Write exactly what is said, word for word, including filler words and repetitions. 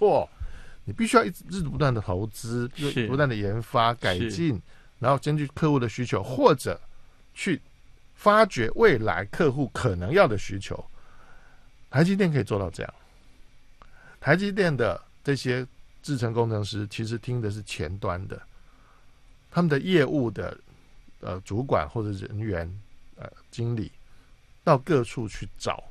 错，你必须要一直不断的投资，不断的研发改进，然后根据客户的需求，或者去发掘未来客户可能要的需求。台积电可以做到这样。台积电的这些制程工程师其实听的是前端的，他们的业务的呃主管或者人员呃经理到各处去找